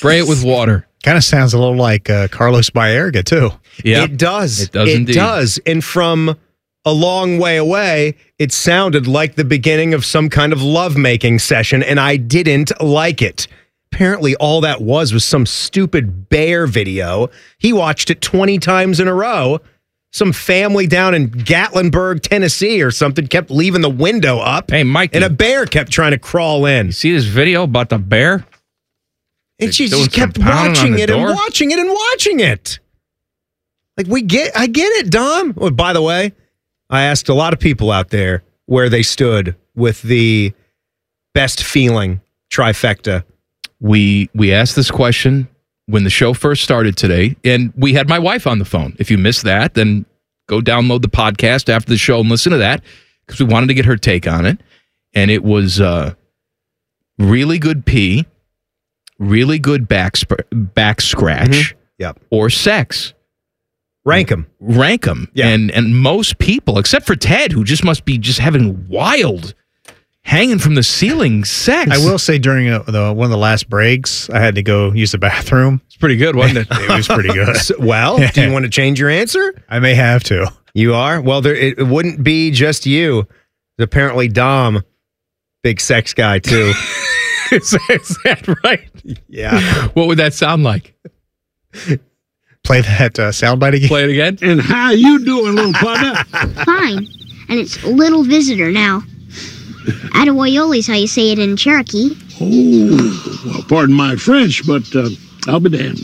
Spray it with water. Kind of sounds a little like Carlos Baerga, too. Yeah, It does. It does indeed. It does. And from a long way away, it sounded like the beginning of some kind of lovemaking session, and I didn't like it. Apparently, all that was some stupid bear video. He watched it 20 times in a row. Some family down in Gatlinburg, Tennessee or something kept leaving the window up. Hey, Mike. And a bear kept trying to crawl in. You see this video about the bear? And she doing just kept some pounding on watching the it and door? watching it and watching it. Like, I get it, Dom. Oh, by the way, I asked a lot of people out there where they stood with the best feeling trifecta. We asked this question when the show first started today, and we had my wife on the phone. If you missed that, then go download the podcast after the show and listen to that, because we wanted to get her take on it. And it was really good pee, really good back scratch, Yep. or sex. Rank them. Yeah. And most people, except for Ted, who just must be just having wild, hanging from the ceiling sex. I will say during one of the last breaks, I had to go use the bathroom. It's pretty good, wasn't it? It was pretty good. Well, do you want to change your answer? I may have to. You are? Well, it wouldn't be just you. Apparently, Dom, big sex guy, too. Is that right? Yeah. What would that sound like? Play that soundbite again. Play it again? And how you doing, little partner? Fine. And it's little visitor now. Atawoyoli's how you say it in Cherokee. Oh, well, pardon my French, but I'll be damned.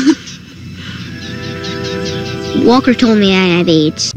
Walker told me I have AIDS.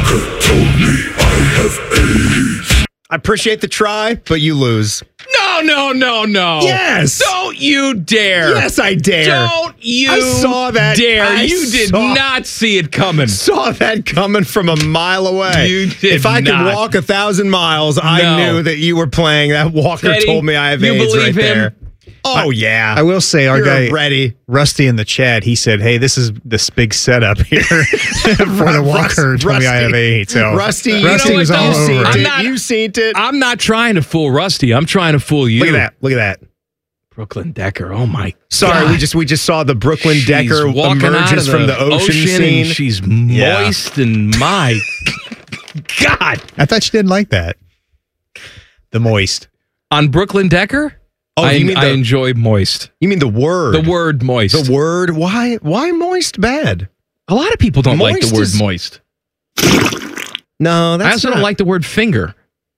I appreciate the try, but you lose. No. Yes. Don't you dare. Yes, I dare. Don't you I saw that. dare. I You did saw- not see it coming. Saw that coming from a mile away. You did if I not. could walk 1,000 miles, I No. knew that you were playing. That Walker Teddy, told me I have you AIDS believe right him? there. Oh, yeah. I will say, our You're guy, ready. Rusty in the chat, he said, hey, this is this big setup here for the Walker. Told me I have AIDS. So Rusty, you Rusty know was what, all though? over I'm it. not- You've seen it. I'm not trying to fool Rusty. I'm trying to fool you. Look at that. Look at that. Brooklyn Decker. Oh, my Sorry, God. we just saw the Brooklyn She's Decker walking out emerges of from the ocean scene. And she's moist and my God. I thought you didn't like that. The moist. On Brooklyn Decker, Oh, I you mean the- enjoy moist. You mean the word? The word moist. The word? Why moist bad? A lot of people don't like the Moist word is- moist. No, that's I also don't like the word finger.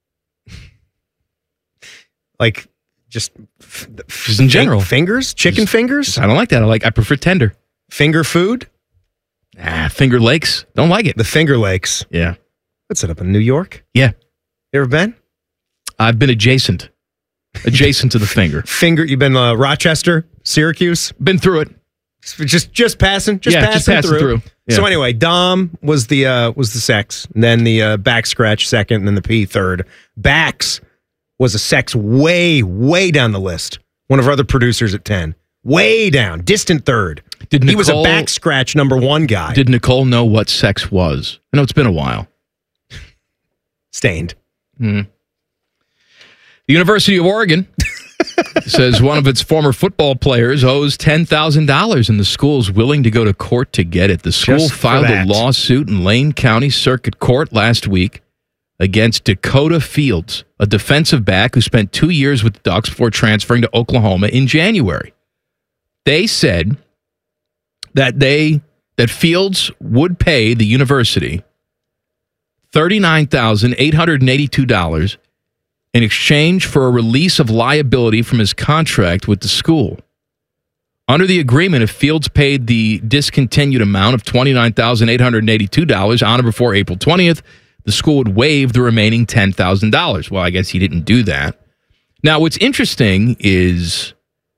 like just Just in general. fingers, chicken fingers, I don't like that. I prefer tender. finger food, Finger Lakes. Don't like it. the Finger Lakes. Yeah. That's it up in New York. Yeah. You ever been? I've been adjacent to the finger. Finger. You've been Rochester, Syracuse. Been through it. Just passing. Just Yeah, passing just passing through. Yeah. So anyway, Dom was the sex, and then the back scratch second, and then the pee third. Backs was a sex way down the list. One of our other producers at 10, way down, distant third. He was a back scratch number one guy. Did Nicole know what sex was? I know it's been a while. Stained. The University of Oregon says one of its former football players owes $10,000 and the school's willing to go to court to get it. The school Just for filed a that. lawsuit in Lane County Circuit Court last week against Dakota Fields, a defensive back who spent 2 years with the Ducks before transferring to Oklahoma in January. They said that Fields would pay the university $39,882 in exchange for a release of liability from his contract with the school. Under the agreement, if Fields paid the discontinued amount of $29,882 on or before April 20th, the school would waive the remaining $10,000. Well, I guess he didn't do that. Now, what's interesting is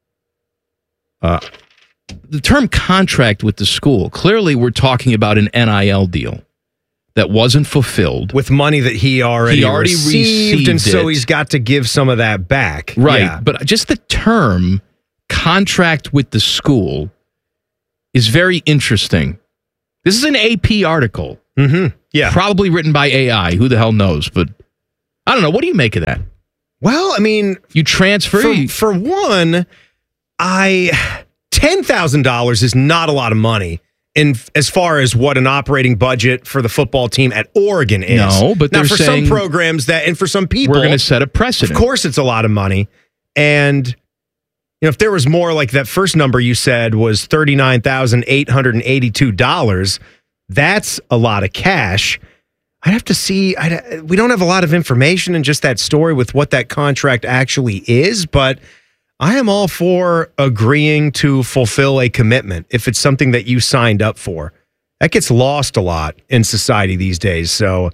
the term contract with the school. Clearly, we're talking about an NIL deal that wasn't fulfilled. With money that he already received, and so it. he's got to give some of that back. Right. Yeah. But just the term contract with the school is very interesting. This is an AP article. Mm-hmm. Yeah. Probably written by AI. Who the hell knows? But I don't know. What do you make of that? Well, I mean, You transfer. for one, I $10,000 is not a lot of money in as far as what an operating budget for the football team at Oregon is. No, but now they're for saying some programs that, and for some people, we're going to set a precedent. Of course, it's a lot of money. And if there was more, like that first number you said was $39,882, that's a lot of cash. I'd have to see. We don't have a lot of information in just that story with what that contract actually is, but I am all for agreeing to fulfill a commitment if it's something that you signed up for. That gets lost a lot in society these days. So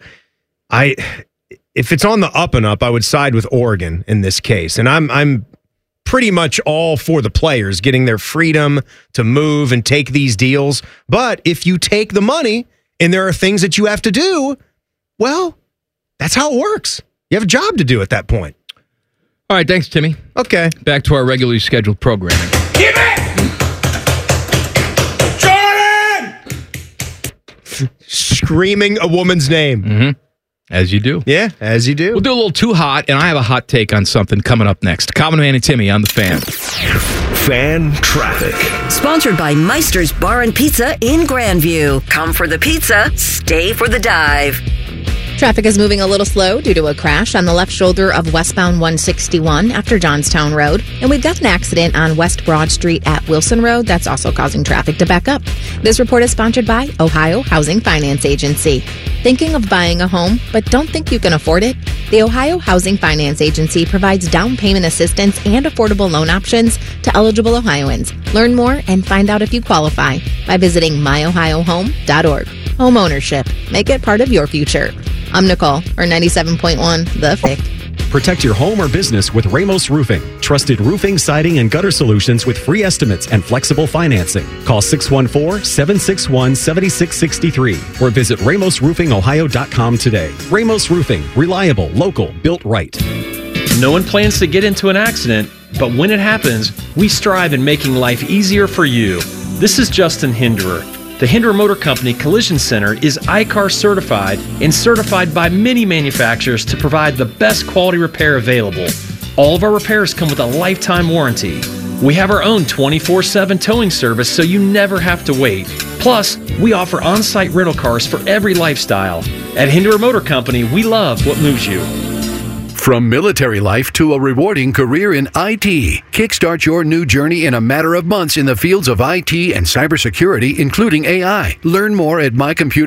if it's on the up and up, I would side with Oregon in this case. And I'm pretty much all for the players getting their freedom to move and take these deals. But if you take the money and there are things that you have to do, well, that's how it works. You have a job to do at that point. All right, thanks, Timmy. Okay. Back to our regularly scheduled programming. Give it! Jordan! Screaming a woman's name. Mm-hmm. As you do. Yeah, as you do. We'll do a little too hot, and I have a hot take on something coming up next. Common Man and Timmy on the Fan. Fan Traffic. Sponsored by Meister's Bar and Pizza in Grandview. Come for the pizza, stay for the dive. Traffic is moving a little slow due to a crash on the left shoulder of westbound 161 after Johnstown Road. And we've got an accident on West Broad Street at Wilson Road that's also causing traffic to back up. This report is sponsored by Ohio Housing Finance Agency. Thinking of buying a home, but don't think you can afford it? The Ohio Housing Finance Agency provides down payment assistance and affordable loan options to eligible Ohioans. Learn more and find out if you qualify by visiting myohiohome.org. Home ownership. Make it part of your future. I'm Nicole, or 97.1 The Fick. Protect your home or business with Ramos Roofing. Trusted roofing, siding, and gutter solutions with free estimates and flexible financing. Call 614-761-7663 or visit RamosRoofingOhio.com today. Ramos Roofing. Reliable, local, built right. No one plans to get into an accident, but when it happens, we strive in making life easier for you. This is Justin Hinderer. The Hinderer Motor Company Collision Center is ICAR certified and certified by many manufacturers to provide the best quality repair available. All of our repairs come with a lifetime warranty. We have our own 24/7 towing service so you never have to wait. Plus, we offer on-site rental cars for every lifestyle. At Hinderer Motor Company, we love what moves you. From military life to a rewarding career in IT, kickstart your new journey in a matter of months in the fields of IT and cybersecurity, including AI. Learn more at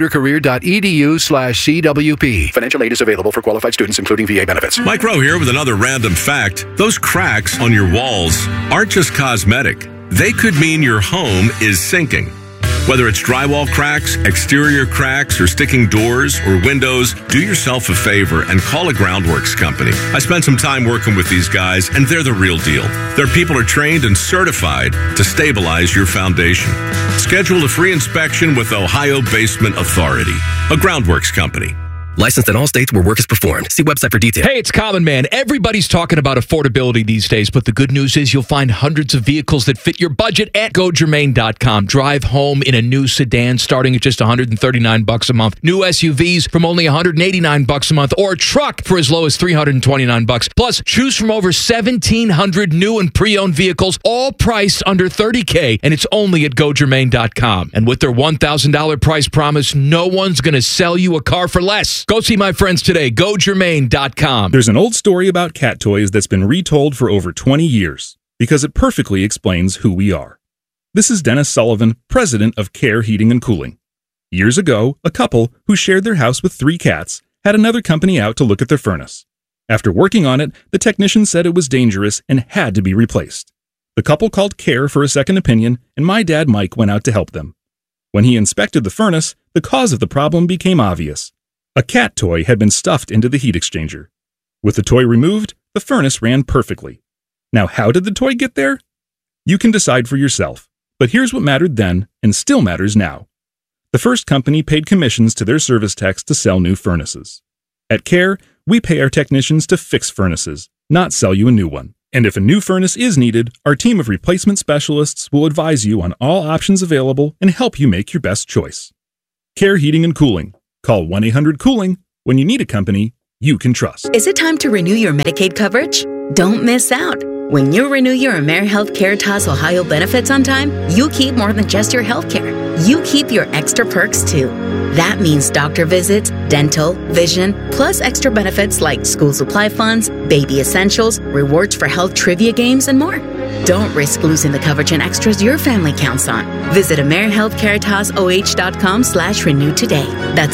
mycomputercareer.edu/CWP. Financial aid is available for qualified students, including VA benefits. Mike Rowe here with another random fact. Those cracks on your walls aren't just cosmetic. They could mean your home is sinking. Whether it's drywall cracks, exterior cracks, or sticking doors or windows, do yourself a favor and call a Groundworks company. I spent some time working with these guys, and they're the real deal. Their people are trained and certified to stabilize your foundation. Schedule a free inspection with Ohio Basement Authority, a Groundworks company. Licensed in all states where work is performed. See website for details. Hey, it's Common Man. Everybody's talking about affordability these days, but the good news is you'll find hundreds of vehicles that fit your budget at GoGermain.com. Drive home in a new sedan starting at just $139 a month. New SUVs from only $189 a month, or a truck for as low as $329. Plus, choose from over 1,700 new and pre-owned vehicles, all priced under $30K, and it's only at GoGermain.com. And with their $1,000 price promise, no one's going to sell you a car for less. Go see my friends today. GoGermain.com. There's an old story about cat toys that's been retold for over 20 years because it perfectly explains who we are. This is Dennis Sullivan, president of Care Heating and Cooling. Years ago, a couple who shared their house with 3 cats had another company out to look at their furnace. After working on it, the technician said it was dangerous and had to be replaced. The couple called Care for a second opinion, and my dad Mike went out to help them. When he inspected the furnace, the cause of the problem became obvious. A cat toy had been stuffed into the heat exchanger. With the toy removed, the furnace ran perfectly. Now, how did the toy get there? You can decide for yourself, but here's what mattered then and still matters now. The first company paid commissions to their service techs to sell new furnaces. At Care, we pay our technicians to fix furnaces, not sell you a new one. And if a new furnace is needed, our team of replacement specialists will advise you on all options available and help you make your best choice. Care Heating and Cooling. Call 1-800-COOLING when you need a company you can trust. Is it time to renew your Medicaid coverage? Don't miss out. When you renew your AmeriHealth Caritas Ohio benefits on time, you keep more than just your health care. You keep your extra perks too. That means doctor visits, dental, vision, plus extra benefits like school supply funds, baby essentials, rewards for health trivia games, and more. Don't risk losing the coverage and extras your family counts on. Visit AmeriHealthCaritasOH.com/renew today. That's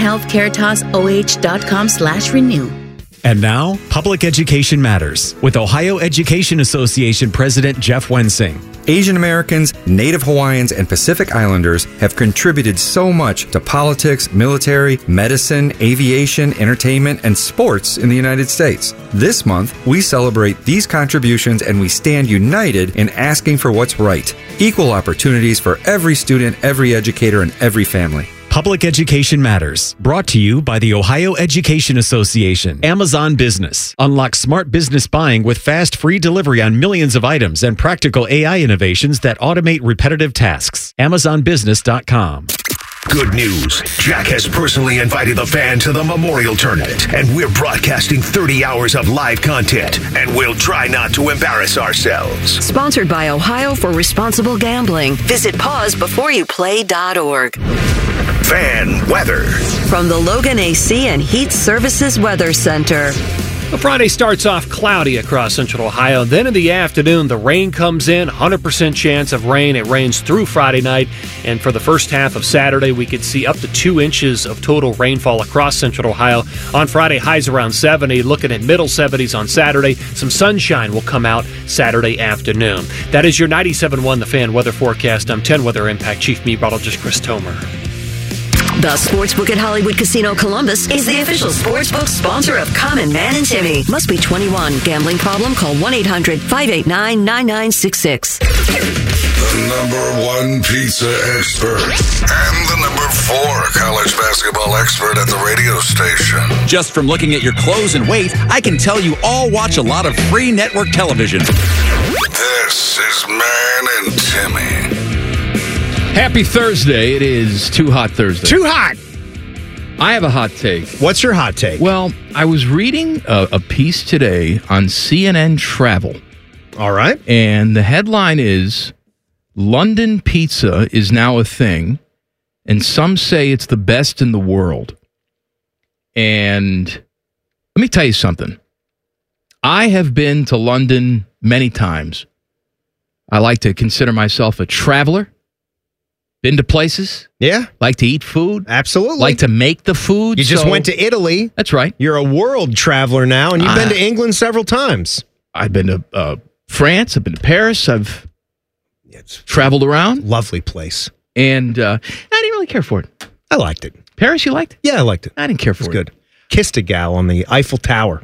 AmeriHealthCaritasOH.com/renew. And now, Public Education Matters with Ohio Education Association President Jeff Wensing. Asian Americans, Native Hawaiians, and Pacific Islanders have contributed so much to politics, military, medicine, aviation, entertainment, and sports in the United States. This month, we celebrate these contributions and we stand united in asking for what's right. Equal opportunities for every student, every educator, and every family. Public Education Matters, brought to you by the Ohio Education Association. Amazon Business. Unlock smart business buying with fast, free delivery on millions of items and practical AI innovations that automate repetitive tasks. AmazonBusiness.com. Good news. Jack has personally invited the fan to the Memorial Tournament, and we're broadcasting 30 hours of live content, and we'll try not to embarrass ourselves. Sponsored by Ohio for Responsible Gambling. Visit pausebeforeyouplay.org. Fan weather. From the Logan AC and Heat Services Weather Center. The Friday starts off cloudy across central Ohio. Then in the afternoon, the rain comes in. 100% chance of rain. It rains through Friday night. And for the first half of Saturday, we could see up to 2 inches of total rainfall across central Ohio. On Friday, highs around 70. Looking at middle 70s on Saturday. Some sunshine will come out Saturday afternoon. That is your 97.1 The Fan weather forecast. I'm 10 Weather Impact Chief Meteorologist Chris Tomer. The Sportsbook at Hollywood Casino Columbus is the official sportsbook sponsor of Common Man and Timmy. Must be 21. Gambling problem? Call 1-800-589-9966. The #1 pizza expert and the #4 college basketball expert at the radio station. Just from looking at your clothes and weight, I can tell you all watch a lot of free network television. This is Man and Timmy. Happy Thursday. It is Too Hot Thursday. Too hot. I have a hot take. What's your hot take? Well, I was reading a piece today on CNN Travel. All right. And the headline is, London pizza is now a thing, and some say it's the best in the world. And let me tell you something. I have been to London many times. I like to consider myself a traveler. Been to places. Yeah. Like to eat food. Absolutely. Like to make the food. You just went to Italy. That's right. You're a world traveler now, and you've been to England several times. I've been to France. I've been to Paris. I've traveled around. Lovely place. And I didn't really care for it. I liked it. Paris, you liked it? Yeah, I liked it. I didn't care for it. It was good. Kissed a gal on the Eiffel Tower.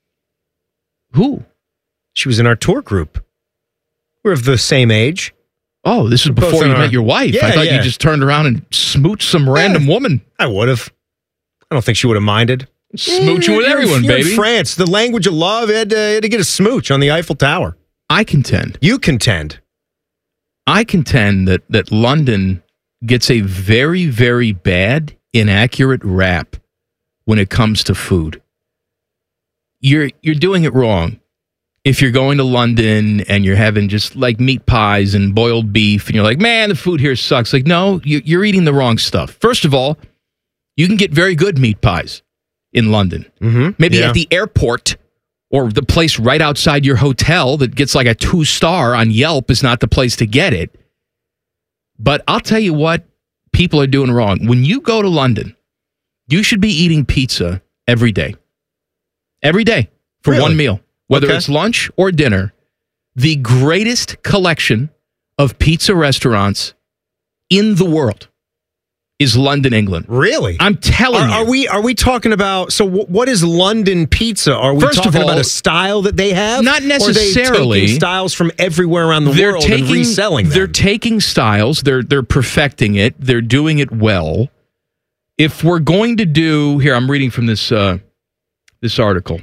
Who? She was in our tour group. We're of the same age. Oh, this was before you met your wife. Yeah, I thought you just turned around and smooched some random woman. I would have. I don't think she would have minded. Smooching with everyone, you're baby. In France, the language of love, had to get a smooch on the Eiffel Tower. I contend. You contend. I contend that London gets a very, very bad, inaccurate rap when it comes to food. You're doing it wrong. If you're going to London and you're having just like meat pies and boiled beef and you're like, man, the food here sucks. Like, no, you're eating the wrong stuff. First of all, you can get very good meat pies in London. Mm-hmm. Maybe at the airport or the place right outside your hotel that gets like a 2-star on Yelp is not the place to get it. But I'll tell you what people are doing wrong. When you go to London, you should be eating pizza every day. Every day for one meal. Whether it's lunch or dinner, the greatest collection of pizza restaurants in the world is London, England. Really? I'm telling you. Are we talking about, so what is London pizza? Are we talking about a style that they have? Not necessarily. Or are they taking styles from everywhere around the world and reselling them? They're taking styles. They're perfecting it. They're doing it well. If we're going to do, here, I'm reading from this article.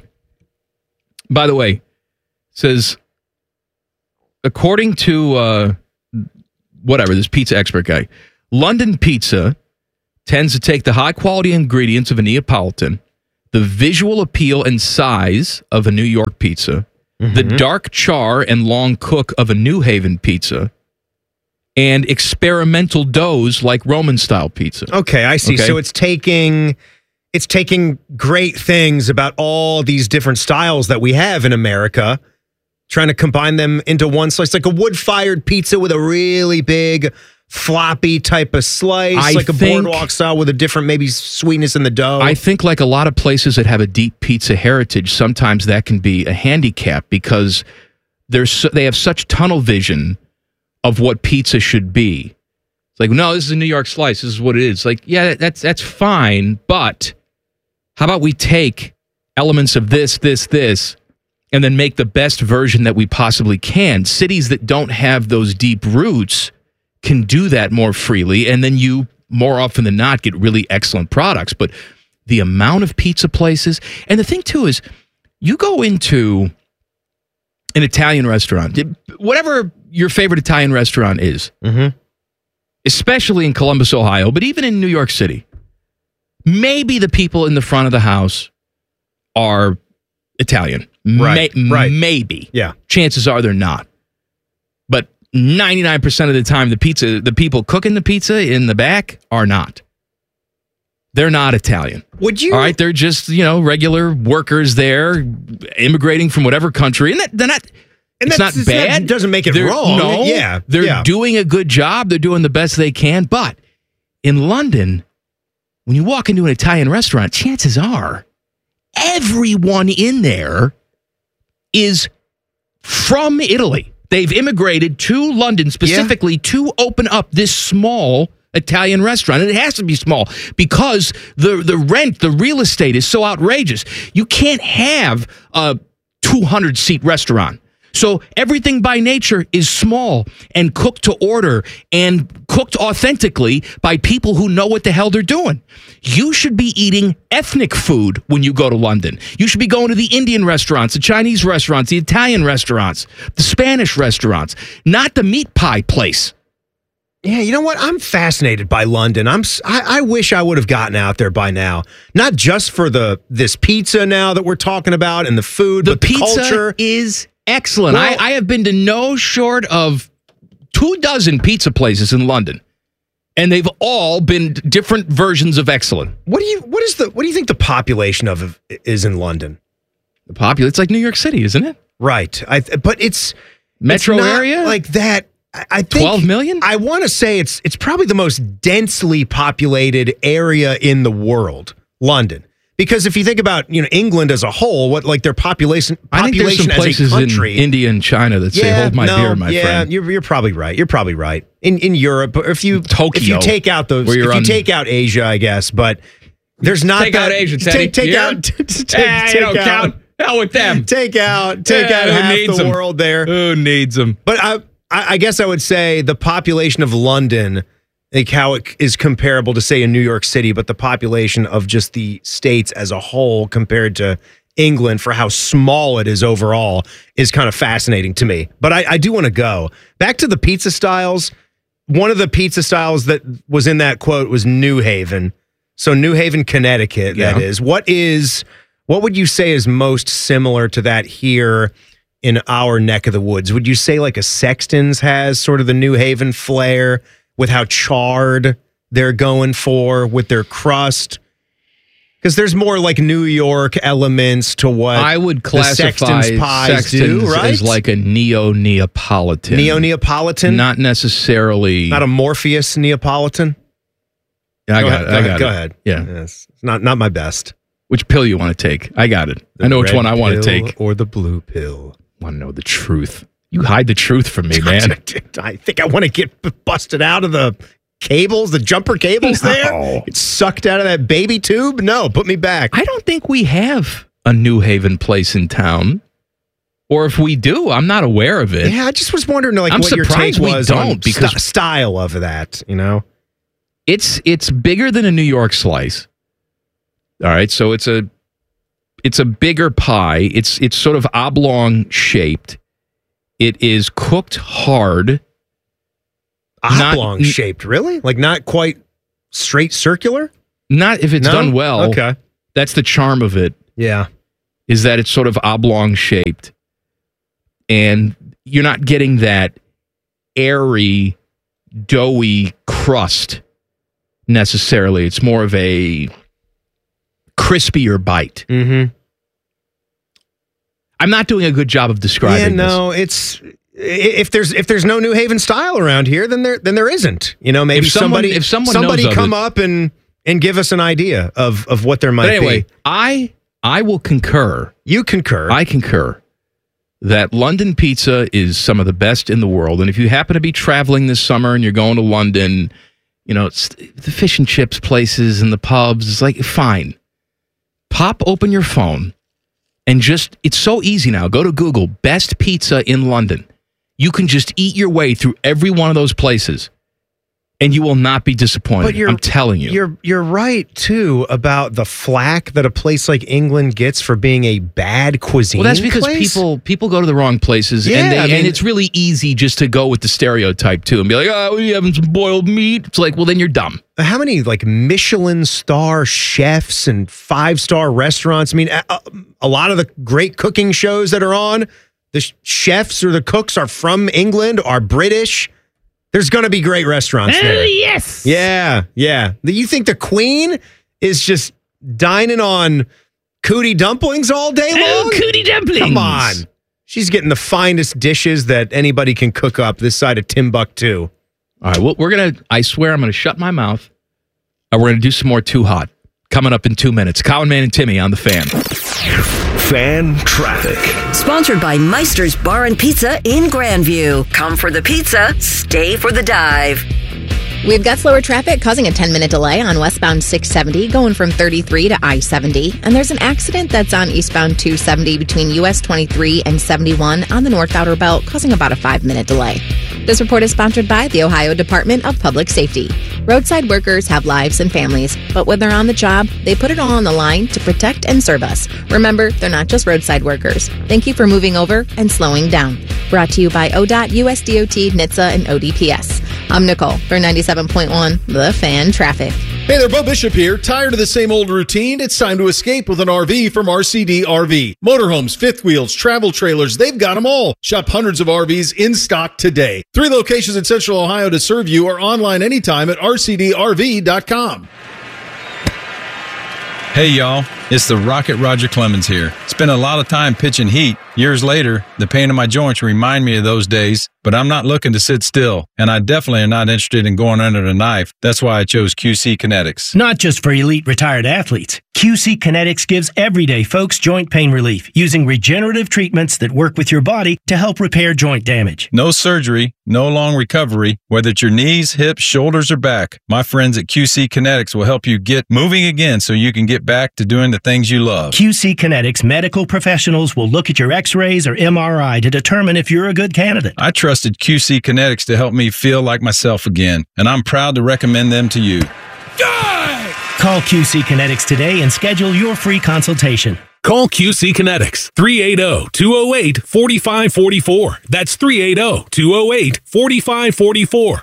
By the way, it says, according to this pizza expert guy, London pizza tends to take the high-quality ingredients of a Neapolitan, the visual appeal and size of a New York pizza, the dark char and long cook of a New Haven pizza, and experimental doughs like Roman-style pizza. Okay, I see. So it's taking great things about all these different styles that we have in America, trying to combine them into one slice, like a wood-fired pizza with a really big, floppy type of slice, like a boardwalk style with a different maybe sweetness in the dough. I think like a lot of places that have a deep pizza heritage, sometimes that can be a handicap because they have such tunnel vision of what pizza should be. It's like, no, this is a New York slice. This is what it is. Like, yeah, that's fine, but how about we take elements of this, and then make the best version that we possibly can? Cities that don't have those deep roots can do that more freely, and then you, more often than not, get really excellent products. But the amount of pizza places, and the thing, too, is you go into an Italian restaurant, whatever your favorite Italian restaurant is, especially in Columbus, Ohio, but even in New York City, maybe the people in the front of the house are Italian. Right. Maybe. Yeah. Chances are they're not. But 99% of the time, the people cooking the pizza in the back are not. They're not Italian. Would you? All right, they're just, regular workers there, immigrating from whatever country. And they're not, it's not bad. That doesn't make it wrong. No, yeah. They're doing a good job. They're doing the best they can. But in London, when you walk into an Italian restaurant, chances are everyone in there is from Italy. They've immigrated to London specifically to open up this small Italian restaurant. And it has to be small because the rent, the real estate is so outrageous. You can't have a 200-seat restaurant. So everything by nature is small and cooked to order and cooked authentically by people who know what the hell they're doing. You should be eating ethnic food when you go to London. You should be going to the Indian restaurants, the Chinese restaurants, the Italian restaurants, the Spanish restaurants, not the meat pie place. Yeah, you know what? I'm fascinated by London. I wish I would have gotten out there by now. Not just for this pizza now that we're talking about and the food, but the culture is excellent. Well, I have been to no short of 24 pizza places in London, and they've all been different versions of excellent. What do you think the population is in London? It's like New York City, isn't it? Right. But it's metro it's not area like that. I think 12 million? I want to say it's probably the most densely populated area in the world, London. Because if you think about England as a whole, what like their population I think there's some places as a country, in India and China that say hold my beer, my friend. Yeah, you're probably right. You're probably right. In Europe, if you take out Asia, I guess, but there's not out Asia. Take out count. Hell with them. Take out half the world there. Who needs them? But I guess I would say the population of London, like how it is comparable to, say, in New York City, but the population of just the states as a whole compared to England for how small it is overall is kind of fascinating to me. But I do want to go back to the pizza styles. One of the pizza styles that was in that quote was New Haven. So New Haven, Connecticut, that is. What would you say is most similar to that here in our neck of the woods? Would you say like a Sexton's has sort of the New Haven flair with how charred they're going for with their crust? Because there's more like New York elements to what I would classify Sexton's pies do, right? As like a neo-Neapolitan. Neo-Neapolitan? Not necessarily. Not a Morpheus Neapolitan? I got it. Go ahead. Yeah. Yes. It's not my best. Which pill you want to take? I got it. I know which one I want to take. Or the blue pill. I want to know the truth. You hide the truth from me, man. I think I want to get busted out of the cables, the jumper cables there. It's sucked out of that baby tube. No, put me back. I don't think we have a New Haven place in town. Or if we do, I'm not aware of it. Yeah, I just was wondering like what your take was on because style of that, It's bigger than a New York slice. All right, so it's a bigger pie. It's sort of oblong shaped. It is cooked hard. Oblong shaped, really? Like not quite straight circular? Not if it's done well. Okay. That's the charm of it. Yeah. Is that it's sort of oblong shaped. and you're not getting that airy, doughy crust necessarily. It's more of a crispier bite. Mm-hmm. I'm not doing a good job of describing this. If there's no New Haven style around here, then there isn't. Maybe if someone knows come up and give us an idea of what there might be. I will concur. You concur. I concur that London pizza is some of the best in the world. And if you happen to be traveling this summer and you're going to London, it's the fish and chips places and the pubs, it's like, fine. Pop open your phone and it's so easy now. Go to Google, best pizza in London. You can just eat your way through every one of those places, and you will not be disappointed. I'm telling you. You're right, too, about the flack that a place like England gets for being a bad cuisine. Well, that's because people go to the wrong places, and it's really easy just to go with the stereotype, too, and be like, oh, you having some boiled meat? It's like, well, then you're dumb. How many Michelin star chefs and 5-star restaurants? I mean, a lot of the great cooking shows that are on, the chefs or the cooks are from England, are British. There's going to be great restaurants there. Yes. Yeah. You think the Queen is just dining on cootie dumplings all day long? Oh, cootie dumplings. Come on. She's getting the finest dishes that anybody can cook up this side of Timbuktu. All right, well, I swear I'm going to shut my mouth, and we're going to do some more Too Hot coming up in 2 minutes. Colin, Man, and Timmy on The Fan. Fan Traffic. Sponsored by Meister's Bar and Pizza in Grandview. Come for the pizza, stay for the dive. We've got slower traffic causing a 10-minute delay on westbound 670 going from 33 to I-70. And there's an accident that's on eastbound 270 between US 23 and 71 on the North Outer Belt causing about a 5-minute delay. This report is sponsored by the Ohio Department of Public Safety. Roadside workers have lives and families, but when they're on the job, they put it all on the line to protect and serve us. Remember, they're not just roadside workers. Thank you for moving over and slowing down. Brought to you by ODOT, USDOT, NHTSA, and ODPS. I'm Nicole for 97.1 The Fan Traffic. Hey there, Bo Bishop here. Tired of the same old routine? It's time to escape with an RV from RCD RV. Motorhomes, fifth wheels, travel trailers, they've got them all. Shop hundreds of RVs in stock today. 3 locations in Central Ohio to serve you or online anytime at rcdrv.com. Hey, y'all. It's the Rocket Roger Clemens here. Spent a lot of time pitching heat. Years later, the pain in my joints remind me of those days, but I'm not looking to sit still, and I definitely am not interested in going under the knife. That's why I chose QC Kinetics. Not just for elite retired athletes. QC Kinetics gives everyday folks joint pain relief using regenerative treatments that work with your body to help repair joint damage. No surgery, no long recovery, whether it's your knees, hips, shoulders, or back. My friends at QC Kinetics will help you get moving again so you can get back to doing the things you love. QC Kinetics medical professionals will look at your x-rays or MRI to determine if you're a good candidate. I trusted QC Kinetics to help me feel like myself again, and I'm proud to recommend them to you. Call QC Kinetics today and schedule your free consultation. Call QC Kinetics, 380-208-4544. That's 380-208-4544.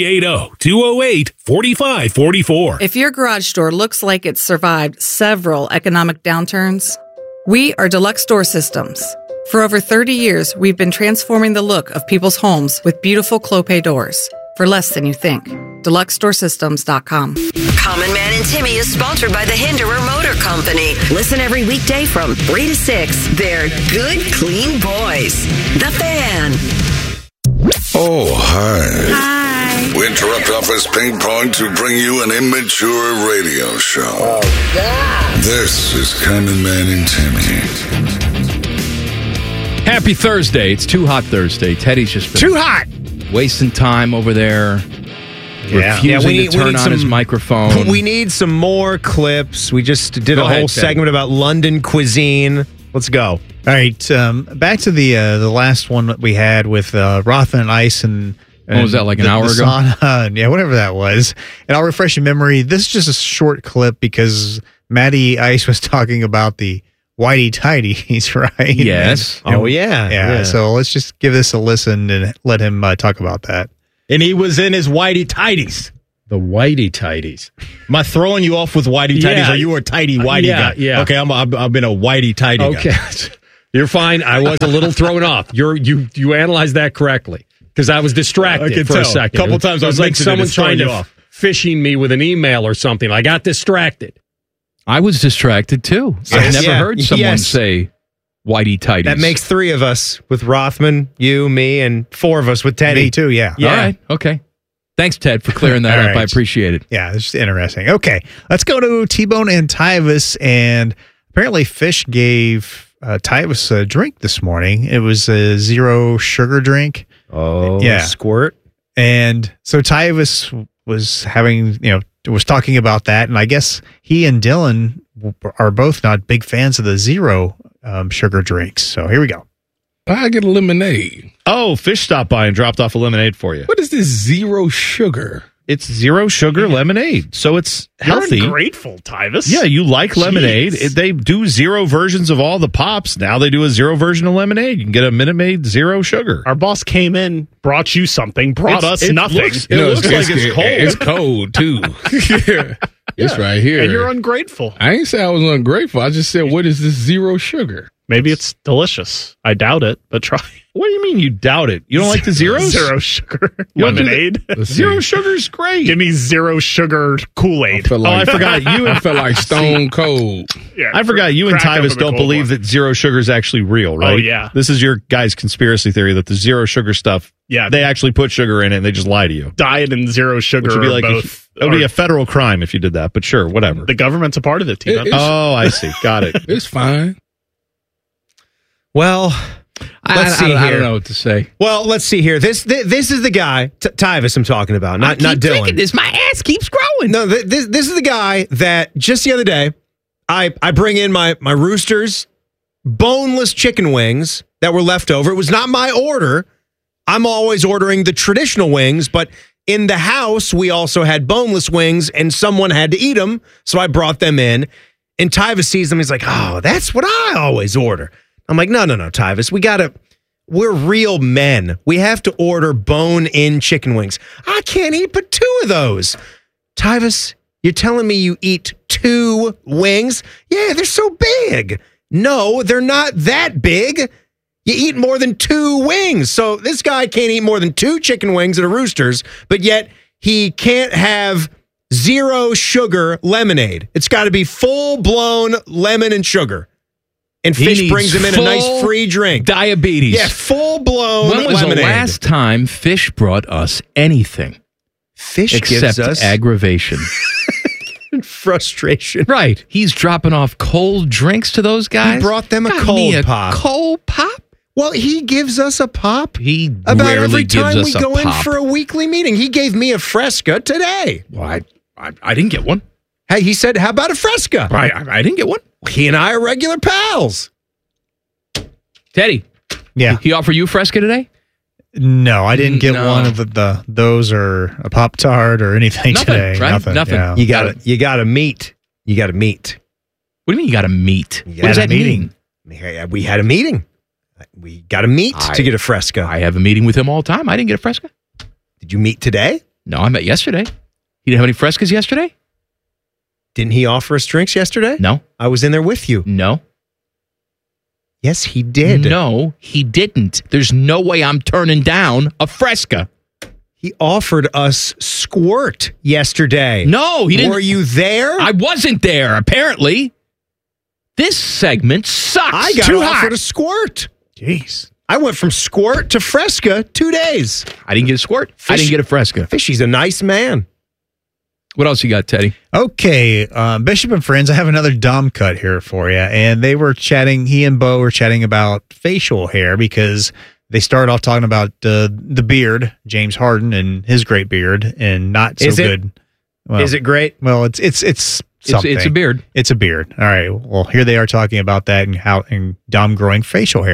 380-208-4544. If your garage door looks like it's survived several economic downturns, we are Deluxe Door Systems. For over 30 years, we've been transforming the look of people's homes with beautiful Clopay doors for less than you think. DeluxeDoorSystems.com. Common Man and Timmy is sponsored by the Hinderer Motor Company. Listen every weekday from 3 to 6. They're good, clean boys. The Fan. Oh, hi. We interrupt office ping pong to bring you an immature radio show. Oh, God. This is Common Man and Timmy. Happy Thursday. It's Too Hot Thursday. Teddy's just been too hot. Wasting time over there. Refusing to turn on his microphone. We need some more clips. We just did a whole segment about London cuisine. Let's go. All right, back to the last one that we had with Rothman and Ice and what was that, like an hour ago? Sauna, yeah, whatever that was. And I'll refresh your memory. This is just a short clip because Matty Ice was talking about the whitey tighties, right? Yes. And, yeah. So let's just give this a listen and let him talk about that. And he was in his whitey tighties. The whitey tighties. Am I throwing you off with whitey tighties? Or you were a tighty whitey guy? Yeah. Okay, I've been a whitey tighty guy. You're fine. I was a little thrown off. You analyzed that correctly because I was distracted for a second. A couple times it I was like someone trying to off. phishing me with an email or something. I got distracted. I was distracted too. I've never heard someone say whitey tighties. That makes 3 of us with Rothman, you, me, and 4 of us with Teddy. Me too, yeah. All right. Okay. Thanks, Ted, for clearing that up. Right. I appreciate it. Yeah, it's just interesting. Okay, let's go to T-Bone and Tyvis. And apparently Fish gave Tyvis a drink this morning. It was a 0 sugar drink. Oh, yeah. Squirt. And so Tyvis was was talking about that. And I guess he and Dylan are both not big fans of the 0 sugar drinks. So here we go. I get a lemonade. Oh, Fish stopped by and dropped off a lemonade for you. What is this 0 sugar? It's 0 sugar lemonade, so it's healthy. You're ungrateful, Tyvis. Yeah, you like lemonade. They do 0 versions of all the pops. Now they do a 0 version of lemonade. You can get a Minute Maid 0 sugar. Our boss came in, brought you something, brought us nothing. It looks like it's cold. It's cold, too. It's right here. And you're ungrateful. I ain't say I was ungrateful. I just said, what is this 0 sugar? Maybe it's delicious. I doubt it, but try. What do you mean you doubt it? You don't like the zeros? 0 sugar lemonade. 0 sugar's great. Give me 0 sugar Kool-Aid. I forgot you. I felt like stone cold. Yeah, I forgot you and crack Tyvis open a don't cold believe one. that 0 sugar is actually real, right? Oh, yeah. This is your guys' conspiracy theory that the 0 sugar stuff, they actually put sugar in it and they just lie to you. Diet and 0 sugar Which would be like both. It would be a federal crime if you did that, but sure, whatever. The government's a part of it, T-Bone. Oh, I see. Got it. It's fine. Well, let's see here. I don't know what to say. Well, let's see here. This is the guy, Tyvis, I'm talking about, not Dylan. Drinking this. My ass keeps growing. No, this is the guy that just the other day, I bring in my Roosters boneless chicken wings that were left over. It was not my order. I'm always ordering the traditional wings, but in the house, we also had boneless wings, and someone had to eat them, so I brought them in. And Tyvis sees them. He's like, oh, that's what I always order. I'm like, no, Tyvis, we're real men. We have to order bone-in chicken wings. I can't eat but 2 of those. Tyvis, you're telling me you eat 2 wings? Yeah, they're so big. No, they're not that big. You eat more than 2 wings. So this guy can't eat more than 2 chicken wings at a Roosters, but yet he can't have 0 sugar lemonade. It's got to be full-blown lemon and sugar. And Fish brings him in a nice free drink. Diabetes. Yeah, full-blown lemonade. When was lemonade. the last time Fish brought us anything? Fish except gives us aggravation. Frustration. Right. He's dropping off cold drinks to those guys. He brought them a Got cold me a pop. Cold pop? Well, he gives us a pop. He about rarely every gives time us we a go in pop. for a weekly meeting. He gave me a Fresca today. Well, I didn't get one. Hey, he said, how about a Fresca? I didn't get one. He and I are regular pals. Teddy. Yeah. He offered you a Fresca today? No, I didn't get No. one of those or a Pop-Tart or anything Nothing, today. right? Nothing. Yeah. You gotta meet. You gotta meet. What do you mean you got to meet? You What does gotta that mean? We had a meeting. We got to meet to get a Fresca. I have a meeting with him all the time. I didn't get a Fresca. Did you meet today? No, I met yesterday. He didn't have any Frescas yesterday? Didn't he offer us drinks yesterday? No. I was in there with you. No. Yes, he did. No, he didn't. There's no way I'm turning down a Fresca. He offered us Squirt yesterday. No, he didn't. Were you there? I wasn't there, apparently. This segment sucks. I got Too offered hot. a Squirt. Jeez. I went from Squirt to Fresca 2 days. I didn't get a Squirt. I didn't get a Fresca. Fishy's a nice man. What else you got, Teddy? Okay, Bishop and friends, I have another dumb cut here for you. And they were chatting, he and Bo were chatting about facial hair because they started off talking about the beard, James Harden and his great beard, and not so Is it? good. Well, Is it great? Well, it's something. It's a beard. It's a beard. All right. Well, here they are talking about that and Dom growing facial hair.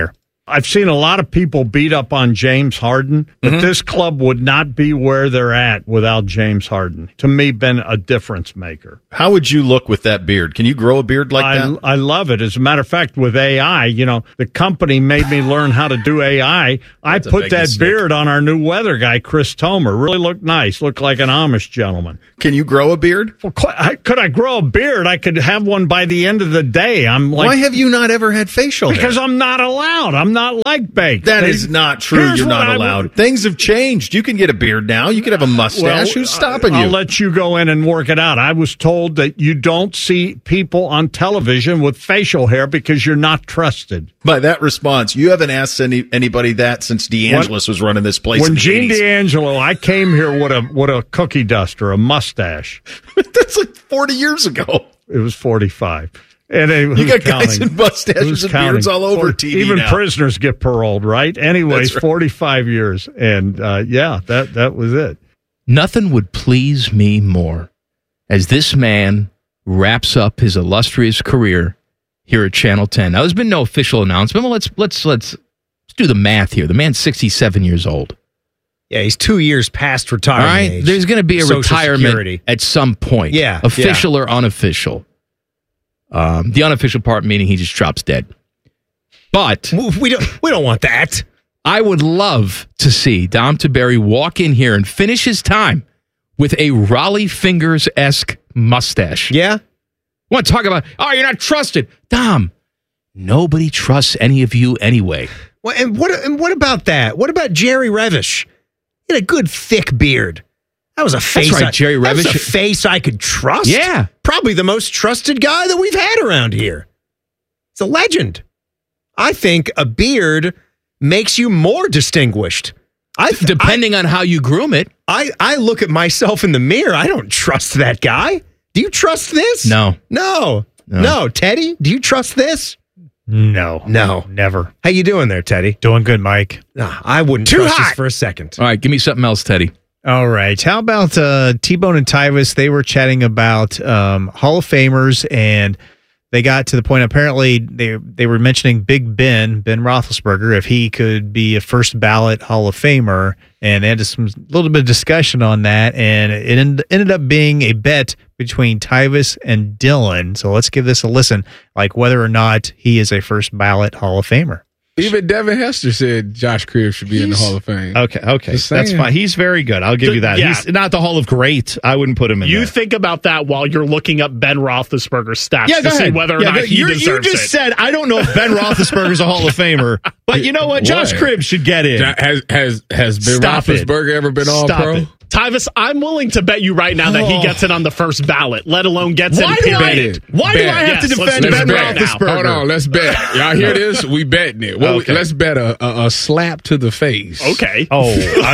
I've seen a lot of people beat up on James Harden, but this club would not be where they're at without James Harden. To me, been a difference maker. How would you look with that beard? Can you grow a beard like that? I love it. As a matter of fact, with AI, the company made me learn how to do AI. I put that beard on our new weather guy, Chris Tomer. Really looked nice. Looked like an Amish gentleman. Can you grow a beard? Well, could I grow a beard? I could have one by the end of the day. Why have you not ever had facial hair? Because I'm not allowed. I'm not like Baked. That is not true. You're not allowed. Things have changed. You can get a beard now. You can have a mustache. Who's stopping you? I'll let you go in and work it out. I was told that you don't see people on television with facial hair because you're not trusted. By that response, you haven't asked anybody that since DeAngelis was running this place. When Gene D'Angelo, I came here with a cookie duster, a mustache. That's like 40 years ago. It was 45. And you got guys in mustaches and beards all over TV Even now. Prisoners get paroled, right? Anyways, right. 45 years. And that was it. Nothing would please me more as this man wraps up his illustrious career here at Channel 10. Now, there's been no official announcement. Well, let's do the math here. The man's 67 years old. Yeah, he's 2 years past retirement. All right, age. there's going to be a Social retirement Security. at some point. Yeah, official or unofficial. The unofficial part meaning he just drops dead. But we don't want that. I would love to see Dom Tiberi walk in here and finish his time with a Raleigh Fingers-esque mustache. Yeah. Want to talk about, you're not trusted. Dom, nobody trusts any of you anyway. Well, and what about that? What about Jerry Revish? He had a good thick beard. That was a face. That's right, Jerry Revish. That was a face I could trust. Yeah. Probably the most trusted guy that we've had around here. It's a legend. I think a beard makes you more distinguished. Depending on how you groom it. I look at myself in the mirror. I don't trust that guy. Do you trust this? No. No. Teddy, do you trust this? No. Never. How you doing there, Teddy? Doing good, Mike. I wouldn't trust this for a second. All right, give me something else, Teddy. All right. How about T-Bone and Tyvis? They were chatting about Hall of Famers, and they got to the point, apparently, they were mentioning Big Ben Roethlisberger, if he could be a first ballot Hall of Famer, and they had some little bit of discussion on that, and it ended up being a bet between Tyvis and Dylan. So let's give this a listen, like whether or not he is a first ballot Hall of Famer. Even Devin Hester said Josh Cribbs should be in the Hall of Fame. Okay, that's fine. He's very good. I'll give you that. Yeah. He's not the Hall of Great. I wouldn't put him in there. You think about that while you're looking up Ben Roethlisberger's stats to see whether or not he deserves it. You just said, I don't know if Ben Roethlisberger's a Hall of Famer, but you know what? Josh Cribbs should get in. Has Ben Roethlisberger ever been All-Pro? Tyvis, I'm willing to bet you right now that he gets it on the first ballot, let alone gets it debated. Why do I have to defend Ben Roethlisberger? Hold on, let's bet. Y'all hear this? We betting it. Well, let's bet a slap to the face. Okay. Oh, I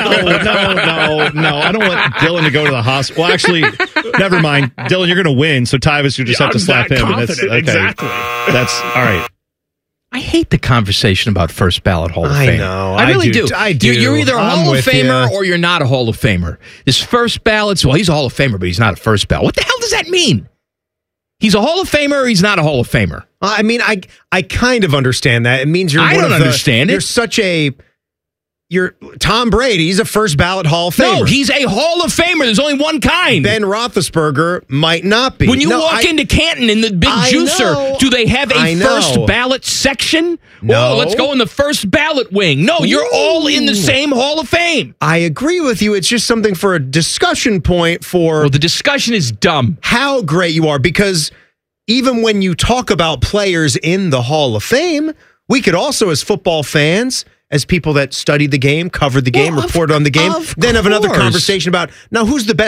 don't. No. I don't want Dylan to go to the hospital. Well, actually, never mind. Dylan, you're going to win, so Tyvis, you just have to slap him. And that's, okay. Exactly. That's all right. I hate the conversation about first ballot Hall of Fame. I know. I really do. I do. You're either a Hall of Famer or you're not a Hall of Famer. This first ballot's, well, he's a Hall of Famer, but he's not a first ballot. What the hell does that mean? He's a Hall of Famer or he's not a Hall of Famer? I mean, I kind of understand that. It means you're. I don't understand it. You're such a. You're Tom Brady. He's a first ballot Hall of Famer. No, he's a Hall of Famer. There's only one kind. Ben Roethlisberger might not be. When you walk into Canton in the big juicer, do they have a first ballot section? No. Oh, let's go in the first ballot wing. No, you're all in the same Hall of Fame. I agree with you. It's just something for a discussion point for. Well, the discussion is dumb. How great you are, because even when you talk about players in the Hall of Fame, we could also, as football fans, as people that studied the game, covered the game, reported on the game, then have another conversation about, now who's the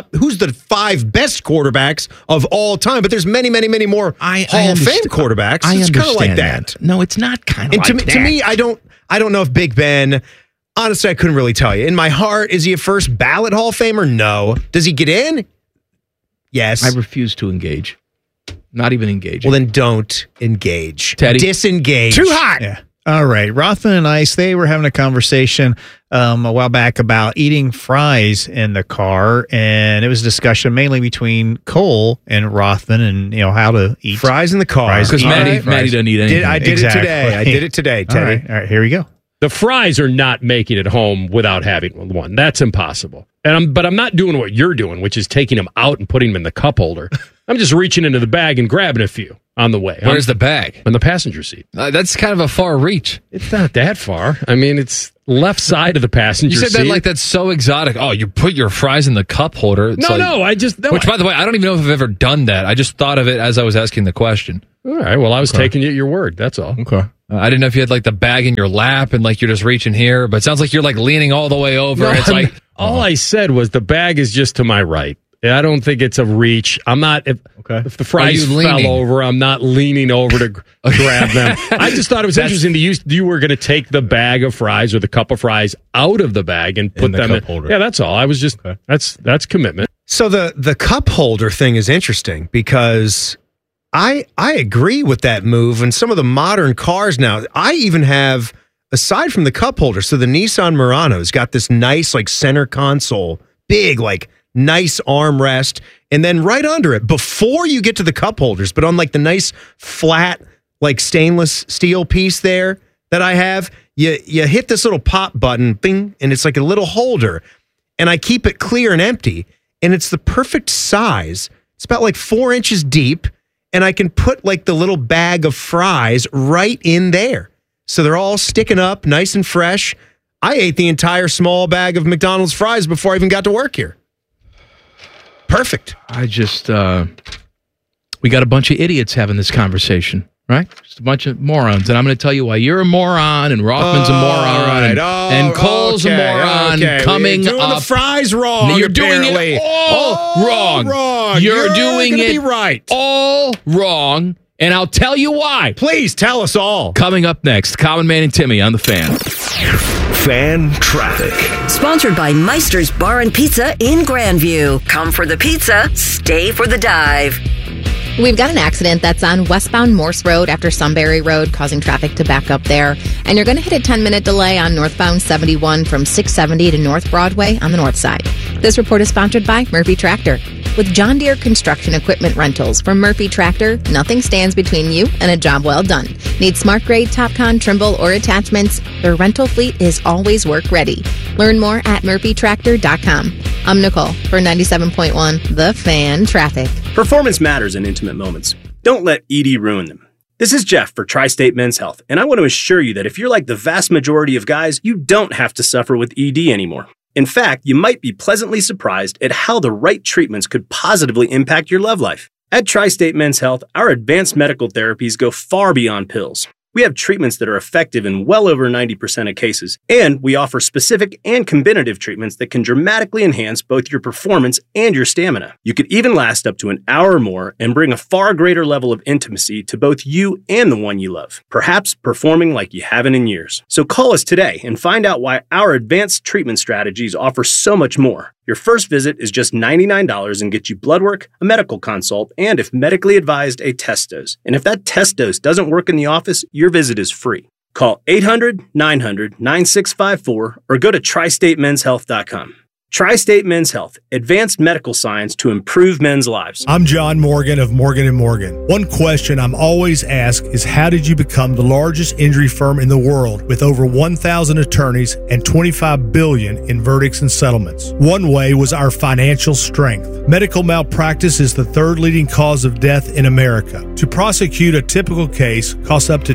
5 best quarterbacks of all time? But there's many, many, many more Hall of Fame quarterbacks. It's kind of like that. No, it's not kind of like that. To me, I don't know if Big Ben, honestly, I couldn't really tell you. In my heart, is he a first ballot Hall of Famer? No. Does he get in? Yes. I refuse to engage. Not even engage. Well, then don't engage. Teddy? Disengage. Too hot. Yeah. All right. Rothman and Ice, they were having a conversation a while back about eating fries in the car, and it was a discussion mainly between Cole and Rothman and, how to eat fries in the car. Because Maddie doesn't eat anything. I did it today. I did it today, Teddy. All right, here we go. The fries are not making it home without having one. That's impossible. But I'm not doing what you're doing, which is taking them out and putting them in the cup holder. I'm just reaching into the bag and grabbing a few on the way. Where's the bag? On the passenger seat. That's kind of a far reach. It's not that far. I mean, it's left side of the passenger seat. You said that like that's so exotic. Oh, you put your fries in the cup holder. No, I just... Which, by the way, I don't even know if I've ever done that. I just thought of it as I was asking the question. All right, well, I was taking you at your word. That's all. Okay. I didn't know if you had like the bag in your lap and like you're just reaching here, but it sounds like you're like leaning all the way over. No, it's like all I said was the bag is just to my right. I don't think it's a reach. I'm not. If the fries fell over, I'm not leaning over to grab them. I just thought it was interesting to you were going to take the bag of fries or the cup of fries out of the bag and put them in. Yeah, that's all. I was just that's commitment. So the cup holder thing is interesting because I agree with that move. And some of the modern cars now, I even have, aside from the cup holder, so the Nissan Murano's got this nice like center console, big like nice armrest, and then right under it, before you get to the cup holders, but on like the nice flat like stainless steel piece there that I have, you hit this little pop button, bing, and it's like a little holder, and I keep it clear and empty, and it's the perfect size. It's about like 4 inches deep. And I can put like the little bag of fries right in there. So they're all sticking up nice and fresh. I ate the entire small bag of McDonald's fries before I even got to work here. Perfect. I just, we got a bunch of idiots having this conversation, right? Just a bunch of morons. And I'm going to tell you why you're a moron and Rothman's a moron and Cole's a moron coming You're doing up. the fries wrong. You're doing it all wrong. You're doing it right. all wrong. And I'll tell you why. Please tell us all. Coming up next, Common Man and Timmy on The Fan. Fan traffic. Sponsored by Meister's Bar and Pizza in Grandview. Come for the pizza, stay for the dive. We've got an accident that's on westbound Morse Road after Sunbury Road, causing traffic to back up there. And you're going to hit a 10-minute delay on northbound 71 from 670 to North Broadway on the north side. This report is sponsored by Murphy Tractor. With John Deere construction equipment rentals from Murphy Tractor, nothing stands between you and a job well done. Need smart grade, Topcon, Trimble, or attachments? Their rental fleet is always work ready. Learn more at murphytractor.com. I'm Nicole for 97.1 The Fan Traffic. Performance matters in intimate moments. Don't let ED ruin them. This is Jeff for Tri-State Men's Health, and I want to assure you that if you're like the vast majority of guys, you don't have to suffer with ED anymore. In fact, you might be pleasantly surprised at how the right treatments could positively impact your love life. At Tri-State Men's Health, our advanced medical therapies go far beyond pills. We have treatments that are effective in well over 90% of cases, and we offer specific and combinative treatments that can dramatically enhance both your performance and your stamina. You could even last up to an hour or more and bring a far greater level of intimacy to both you and the one you love, perhaps performing like you haven't in years. So call us today and find out why our advanced treatment strategies offer so much more. Your first visit is just $99 and gets you blood work, a medical consult, and if medically advised, a test dose. And if that test dose doesn't work in the office, your visit is free. Call 800-900-9654 or go to tristatemenshealth.com. Tri-State Men's Health, advanced medical science to improve men's lives. I'm John Morgan of Morgan & Morgan. One question I'm always asked is how did you become the largest injury firm in the world with over 1,000 attorneys and $25 billion in verdicts and settlements? One way was our financial strength. Medical malpractice is the third leading cause of death in America. To prosecute a typical case costs up to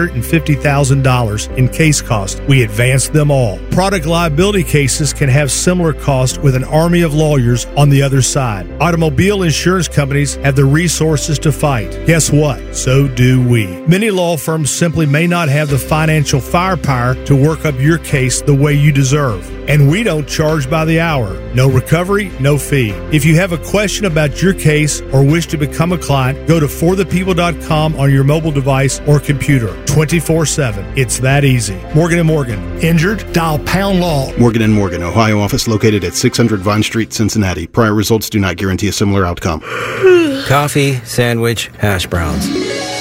$250,000 in case cost. We advance them all. Product liability cases can have similar cost with an army of lawyers on the other side. Automobile insurance companies have the resources to fight. Guess what? So do we. Many law firms simply may not have the financial firepower to work up your case the way you deserve. And we don't charge by the hour. No recovery, no fee. If you have a question about your case or wish to become a client, go to forthepeople.com on your mobile device or computer 24/7. It's that easy. Morgan & Morgan. Injured? Dial pound law. Morgan & Morgan, Ohio office located at 600 Vine Street, Cincinnati. Prior results do not guarantee a similar outcome. Coffee, sandwich, hash browns.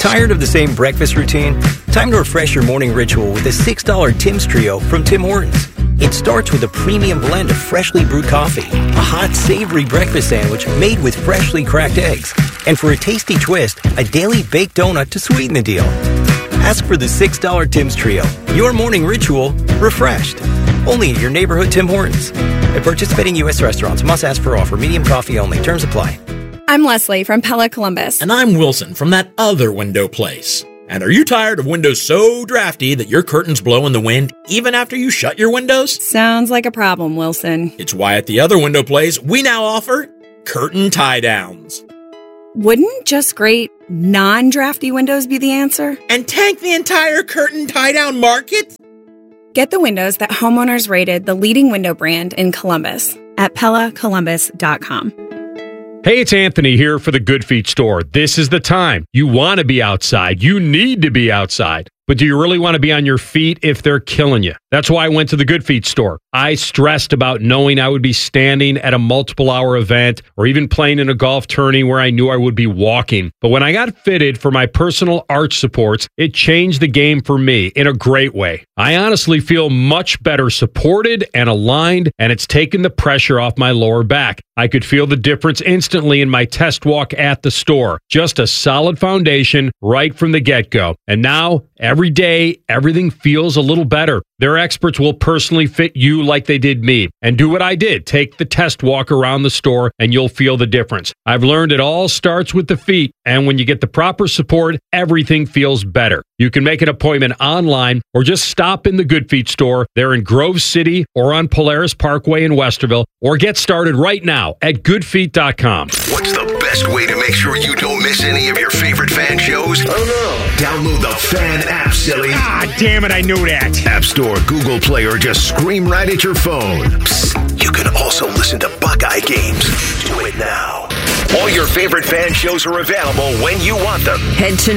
Tired of the same breakfast routine? Time to refresh your morning ritual with a $6 Tim's Trio from Tim Hortons. It starts with a premium blend of freshly brewed coffee, a hot, savory breakfast sandwich made with freshly cracked eggs, and for a tasty twist, a daily baked donut to sweeten the deal. Ask for the $6 Tim's Trio. Your morning ritual refreshed. Only at your neighborhood Tim Hortons. At participating U.S. restaurants, must ask for offer. Medium coffee only. Terms apply. I'm Leslie from Pella Columbus. And I'm Wilson from that other window place. And are you tired of windows so drafty that your curtains blow in the wind even after you shut your windows? Sounds like a problem, Wilson. It's why at the other window place, we now offer curtain tie-downs. Wouldn't just great non-drafty windows be the answer? And tank the entire curtain tie-down market? Get the windows that homeowners rated the leading window brand in Columbus at PellaColumbus.com. Hey, it's Anthony here for the Good Feet store. This is the time. You want to be outside. You need to be outside. But do you really want to be on your feet if they're killing you? That's why I went to the Good Feet store. I stressed about knowing I would be standing at a multiple-hour event or even playing in a golf tourney where I knew I would be walking. But when I got fitted for my personal arch supports, it changed the game for me in a great way. I honestly feel much better supported and aligned, and it's taken the pressure off my lower back. I could feel the difference instantly in my test walk at the store. Just a solid foundation right from the get-go. And now, every day, everything feels a little better. Their experts will personally fit you like they did me. And do what I did. Take the test walk around the store and you'll feel the difference. I've learned it all starts with the feet. And when you get the proper support, everything feels better. You can make an appointment online or just stop in the Good Feet store. They're in Grove City or on Polaris Parkway in Westerville. Or get started right now at goodfeet.com. What's the best way to make sure you don't miss any of your favorite fan shows? Oh no. Download the Fan app, silly. Ah, damn it, I knew that. App Store, Google Play, or just scream right at your phone. Psst, you can also listen to Buckeye games. Do it now. All your favorite fan shows are available when you want them. Head to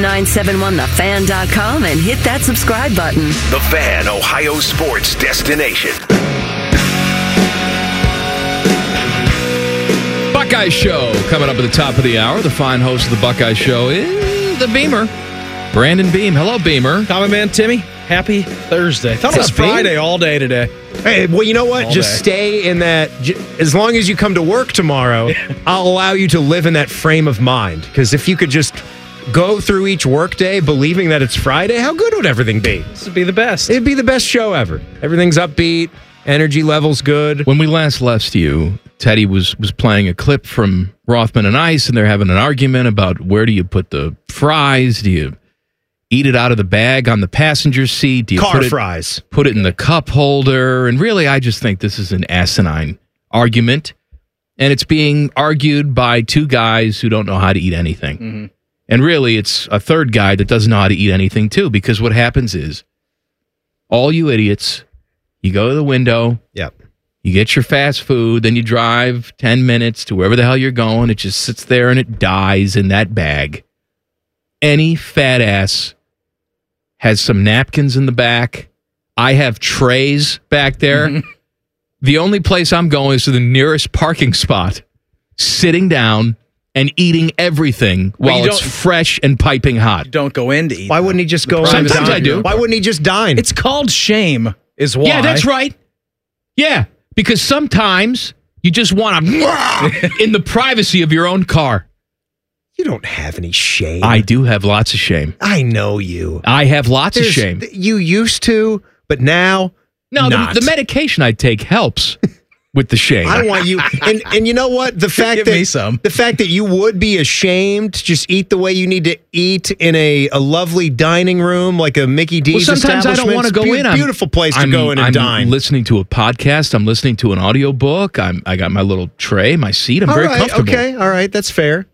971thefan.com and hit that subscribe button. The Fan, Ohio sports destination. Buckeye Show coming up at the top of the hour. The fine host of the Buckeye Show is the Beamer, Brandon Beam. Hello, Beamer. Common Man Timmy. Happy Thursday. I thought it was Friday all day today. Hey, well, you know what? Just stay in that. As long as you come to work tomorrow, I'll allow you to live in that frame of mind. Because if you could just go through each workday believing that it's Friday, how good would everything be? This would be the best. It'd be the best show ever. Everything's upbeat. Energy level's good. When we last left you, Teddy was playing a clip from Rothman and Ice, and they're having an argument about where do you put the fries? Do you eat it out of the bag on the passenger seat? Do you fries. Put it in the cup holder? And really, I just think this is an asinine argument. And it's being argued by two guys who don't know how to eat anything. Mm-hmm. And really, it's a third guy that doesn't know how to eat anything, too. Because what happens is, all you idiots, you go to the window. Yep. You get your fast food, then you drive 10 minutes to wherever the hell you're going. It just sits there and it dies in that bag. Any fat ass has some napkins in the back. I have trays back there. Mm-hmm. The only place I'm going is to the nearest parking spot, sitting down and eating everything while it's fresh and piping hot. You don't go in to eat. Why wouldn't he just go? Sometimes I do. Why wouldn't he just dine? It's called shame, is why. Yeah, that's right. Yeah, because sometimes you just want to in the privacy of your own car. You don't have any shame. I do have lots of shame. I know you. I have lots of shame. You used to, but now, no. The medication I take helps with the shame. I don't want you. And you know what? The fact that you would be ashamed to just eat the way you need to eat in a lovely dining room like a Mickey D's sometimes I don't want to go in. Beautiful place to go in and dine. I'm listening to a podcast. I'm listening to an audiobook. I got my little tray, my seat. I'm very comfortable. Okay, all right. That's fair.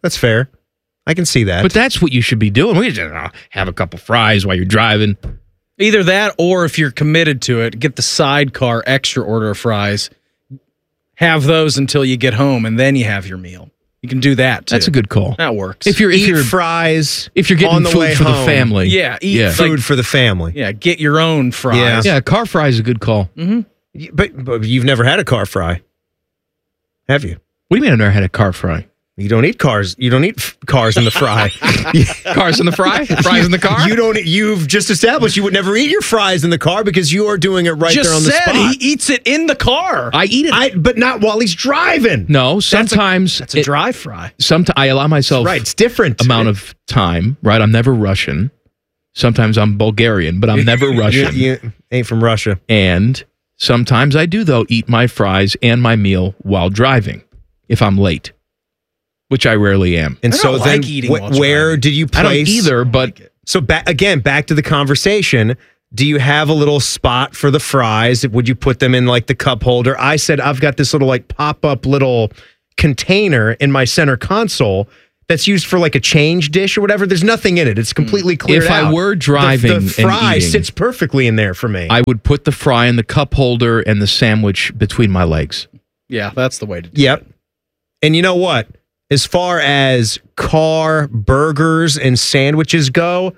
I can see that. But that's what you should be doing. We just have a couple fries while you're driving. Either that, or if you're committed to it, get the sidecar extra order of fries. Have those until you get home, and then you have your meal. You can do that too. That's a good call. That works. If you're fries, if you're getting on the food way for home. the family, eat food for the family. Yeah, get your own fries. Yeah, car fry is a good call. Mm-hmm. But you've never had a car fry, have you? What do you mean I've never had a car fry? You don't eat cars. You don't eat cars in the fry. Cars in the fry? Fries in the car? You've just established you would never eat your fries in the car because you are doing it right there on the spot. He eats it in the car. I eat it. But not while he's driving. No, sometimes. That's a dry fry. Sometimes I allow myself it's different amount of time, right? I'm never Russian. Sometimes I'm Bulgarian, but I'm never Russian. You ain't from Russia. And sometimes I do, though, eat my fries and my meal while driving if I'm late, which I rarely am. And so then where did you place? I don't either, but... So back to the conversation. Do you have a little spot for the fries? Would you put them in like the cup holder? I said I've got this little like pop-up little container in my center console that's used for like a change dish or whatever. There's nothing in it. It's completely cleared out. If I were driving the fry and eating, sits perfectly in there for me. I would put the fry in the cup holder and the sandwich between my legs. Yeah, that's the way to do it. And you know what? As far as car burgers and sandwiches go,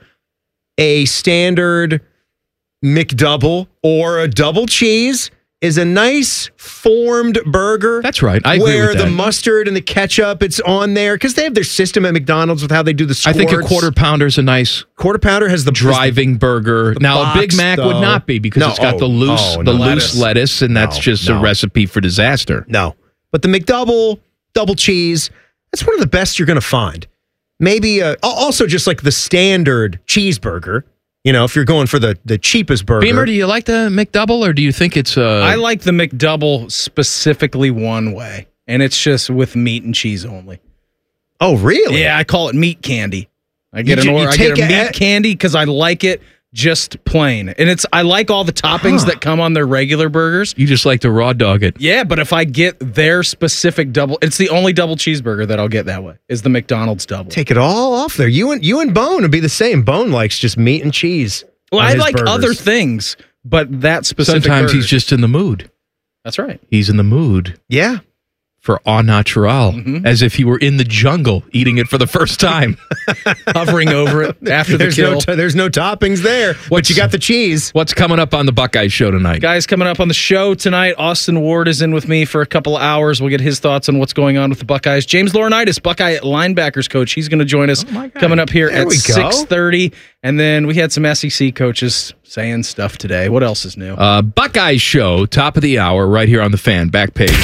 a standard McDouble or a double cheese is a nice formed burger. That's right. I agree where with that. the mustard and the ketchup, it's on there because they have their system at McDonald's with how they do the squirts. I think a quarter pounder is a nice quarter pounder has the driving burger. Now box, a Big Mac would not be because it's got the loose lettuce, and that's just a recipe for disaster. No, but the McDouble double cheese, that's one of the best you're going to find. Maybe also just like the standard cheeseburger. You know, if you're going for the cheapest burger. Beamer, do you like the McDouble, or do you think it's I like the McDouble specifically one way, and it's just with meat and cheese only. Oh, really? Yeah, I call it meat candy. I get a meat candy because I like it just plain. And I like all the toppings that come on their regular burgers. You just like to raw dog it. Yeah, but if I get their specific double, it's the only double cheeseburger that I'll get that way, is the McDonald's double. Take it all off there. You and Bone would be the same. Bone likes just meat and cheese. Well, I like other things, but that specific Sometimes burger. he's just in the mood. That's right. He's in the mood. Yeah. For au natural, as if he were in the jungle eating it for the first time. Hovering over it after the kill. There's no toppings there, but you got the cheese. What's coming up on the Buckeyes show tonight? Guys, coming up on the show tonight, Austin Ward is in with me for a couple of hours. We'll get his thoughts on what's going on with the Buckeyes. James Laurinaitis, Buckeye linebackers coach, he's going to join us coming up here at 6:30. And then we had some SEC coaches saying stuff today. What else is new? Buckeyes show, top of the hour, right here on the Fan, back page.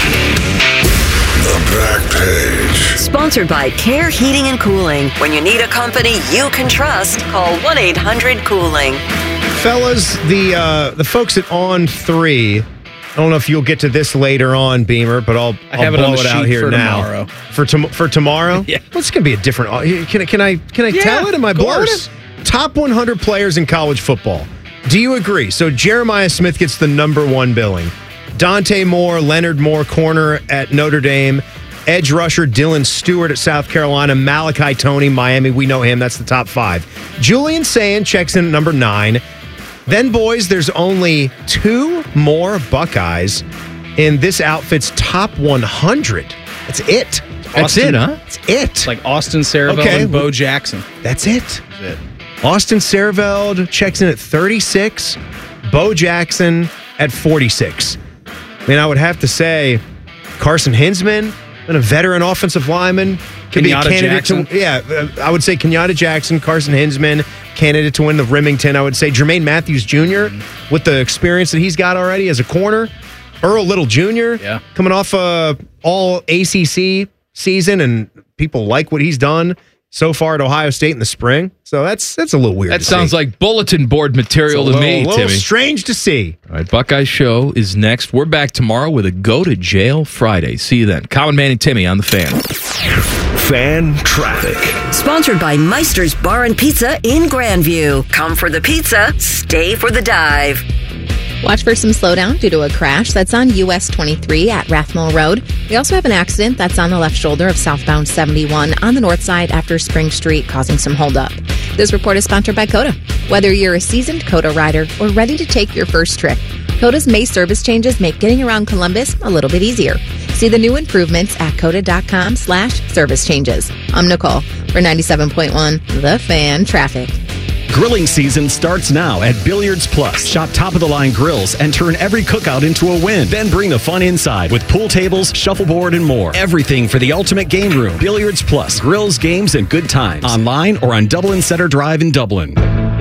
The back page. Sponsored by Care Heating and Cooling. When you need a company you can trust, call 1-800-COOLING. Fellas, the folks at On3, I don't know if you'll get to this later on, Beamer, but I'll have blow it it out here now. Tomorrow. For tomorrow? Yeah. Well, it's going to be a different... Can I tell it? Am I blowing it? Top 100 players in college football. Do you agree? So Jeremiah Smith gets the #1 billing. Dante Moore, Leonard Moore, corner at Notre Dame. Edge rusher Dylan Stewart at South Carolina. Malachi Toney, Miami. We know him. That's the top 5. Julian Sayin checks in at #9. Then, boys, there's only 2 more Buckeyes in this outfit's top 100. That's it. That's it, huh? That's it. It's like Austin Sareveld and Bo Jackson. That's it. Austin Sareveld checks in at 36. Bo Jackson at 46. I mean, I would have to say Carson Hinsman, and a veteran offensive lineman, can be a candidate to. I would say Kenyatta Jackson, Carson Hinsman, candidate to win the Remington. I would say Jermaine Matthews Jr. with the experience that he's got already as a corner. Earl Little Jr. Coming off all ACC season, and people like what he's done so far at Ohio State in the spring. So that's a little weird. That sounds like bulletin board material to me, Timmy. A little strange to see. All right, Buckeye Show is next. We're back tomorrow with a Go to Jail Friday. See you then. Common Man and Timmy on the Fan. Fan traffic. Sponsored by Meister's Bar and Pizza in Grandview. Come for the pizza, stay for the dive. Watch for some slowdown due to a crash that's on US 23 at Rathmole Road. We also have an accident that's on the left shoulder of southbound 71 on the north side after Spring Street, causing some holdup. This report is sponsored by Coda. Whether you're a seasoned Coda rider or ready to take your first trip, Coda's May service changes make getting around Columbus a little bit easier. See the new improvements at coda.com/service changes. I'm Nicole for 97.1 The Fan Traffic. Grilling season starts now at Billiards Plus. Shop top-of-the-line grills and turn every cookout into a win. Then bring the fun inside with pool tables, shuffleboard, and more. Everything for the ultimate game room. Billiards Plus. Grills, games, and good times. Online or on Dublin Center Drive in Dublin.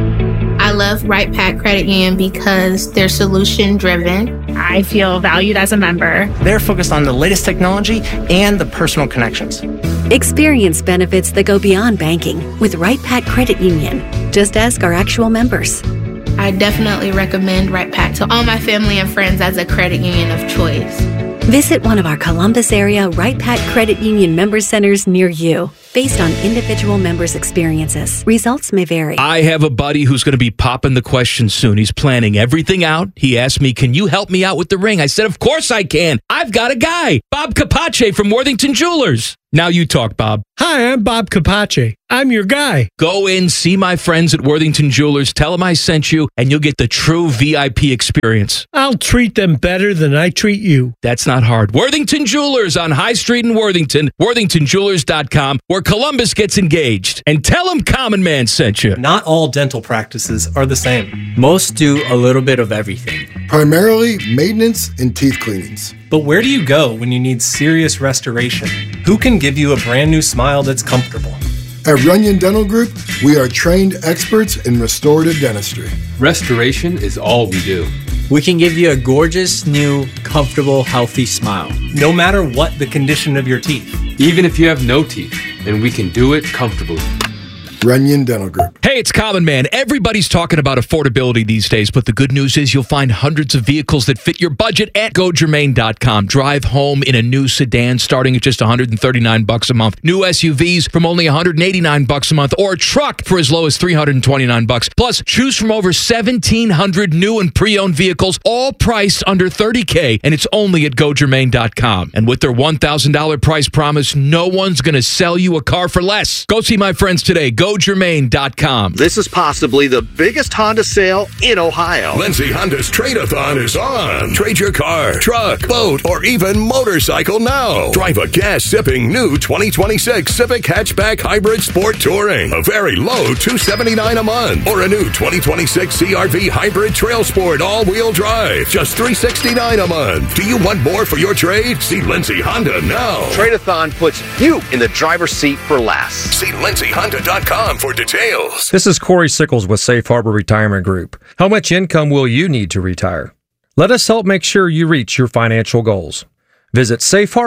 I love Right Pack Credit Union because they're solution-driven. I feel valued as a member. They're focused on the latest technology and the personal connections. Experience benefits that go beyond banking with Right Pack Credit Union. Just ask our actual members. I definitely recommend Right Pack to all my family and friends as a credit union of choice. Visit one of our Columbus area Right Pack Credit Union member centers near you. Based on individual members' experiences, results may vary. I have a buddy who's going to be popping the question soon. He's planning everything out. He asked me, can you help me out with the ring? I said, of course I can. I've got a guy, Bob Capace from Worthington Jewelers. Now you talk, Bob. Hi, I'm Bob Capace. I'm your guy. Go in, see my friends at Worthington Jewelers, tell them I sent you, and you'll get the true VIP experience. I'll treat them better than I treat you. That's not hard. Worthington Jewelers on High Street in Worthington, worthingtonjewelers.com, where Columbus gets engaged. And tell them Common Man sent you. Not all dental practices are the same. Most do a little bit of everything. Primarily maintenance and teeth cleanings. But where do you go when you need serious restoration? Who can give you a brand new smile that's comfortable? At Runyon Dental Group, we are trained experts in restorative dentistry. Restoration is all we do. We can give you a gorgeous, new, comfortable, healthy smile. No matter what the condition of your teeth. Even if you have no teeth, and we can do it comfortably. Runyon Dental Group. Hey, it's Common Man. Everybody's talking about affordability these days, but the good news is you'll find hundreds of vehicles that fit your budget at GoGermain.com. Drive home in a new sedan starting at just $139 a month. New SUVs from only $189 a month, or a truck for as low as $329. Plus, choose from over 1,700 new and pre-owned vehicles, all priced under $30K, and it's only at GoGermain.com. And with their $1,000 price promise, no one's going to sell you a car for less. Go see my friends today. GoGermain.com. This is possibly the biggest Honda sale in Ohio. Lindsay Honda's Trade-a-thon is on. Trade your car, truck, boat, or even motorcycle now. Drive a gas-sipping new 2026 Civic Hatchback Hybrid Sport Touring. A very low $279 a month. Or a new 2026 CRV Hybrid Trail Sport all-wheel drive. Just $369 a month. Do you want more for your trade? See Lindsay Honda now. Trade-a-thon puts you in the driver's seat for less. See LindsayHonda.com for details. This is Corey Sickles with Safe Harbor Retirement Group. How much income will you need to retire? Let us help make sure you reach your financial goals. Visit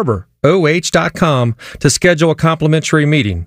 safeharboroh.com to schedule a complimentary meeting.